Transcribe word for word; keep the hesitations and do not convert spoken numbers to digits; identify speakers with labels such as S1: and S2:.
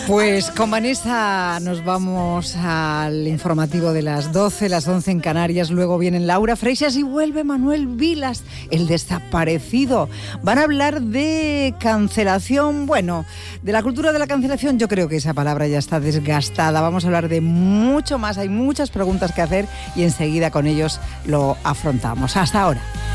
S1: Pues con Vanessa nos vamos al informativo de las doce, las once en Canarias. Luego vienen Laura Freixas y vuelve Manuel Vilas, el desaparecido. Van a hablar de cancelación, bueno, de la cultura de la cancelación. Yo creo que esa palabra ya está desgastada. Vamos a hablar de mucho más. Hay muchas preguntas que hacer y enseguida con ellos lo afrontamos. Hasta ahora.